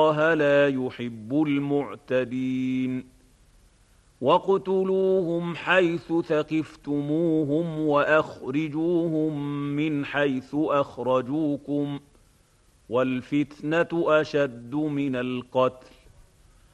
الله لا يحب المعتدين واقتلوهم حيث ثقفتموهم وأخرجوهم من حيث أخرجوكم والفتنة أشد من القتل